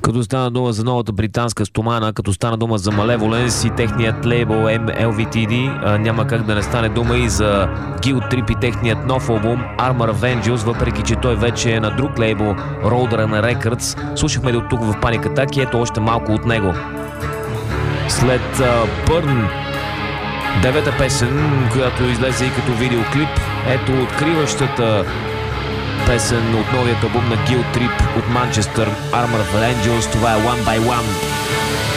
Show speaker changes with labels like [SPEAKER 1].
[SPEAKER 1] Като стана дума за новата британска стомана, като стана дума за Malevolence и техният лейбъл LVTD, няма как да не стане дума и за Guilt Trip и техният нов албум Armor of Angels, въпреки че той вече е на друг лейбъл Roadrunner Records. Слушахме до тук в Panic Attack и ето още малко от него. След Burn, девета песен, която излезе и като видеоклип, ето откриващата песен от новият албум на Guilt Trip от Манчестър, Armor of Angels, това е One by One.